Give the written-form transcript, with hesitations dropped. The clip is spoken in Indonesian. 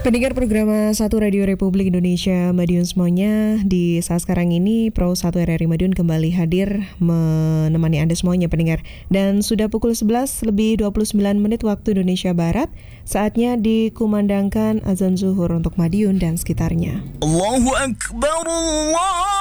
Pendengar program 1 Radio Republik Indonesia Madiun semuanya, di saat sekarang ini Pro 1 RRI Madiun kembali hadir menemani Anda semuanya pendengar. Dan sudah pukul 11 lebih 29 menit waktu Indonesia Barat, saatnya dikumandangkan azan zuhur untuk Madiun dan sekitarnya. Allahu Akbar, Allah.